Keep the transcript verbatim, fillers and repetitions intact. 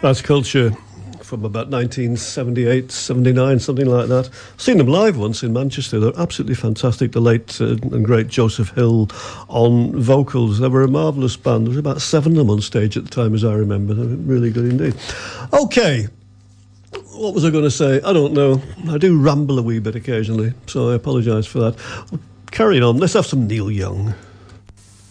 That's Culture from about nineteen seventy-eight, seventy-nine, something like that. Seen them live once in Manchester. They're absolutely fantastic. The late uh, and great Joseph Hill on vocals. They were a marvellous band. There was about seven of them on stage at the time, as I remember. They were really good indeed. OK. What was I going to say? I don't know. I do ramble a wee bit occasionally, so I apologise for that. Carrying on. Let's have some Neil Young.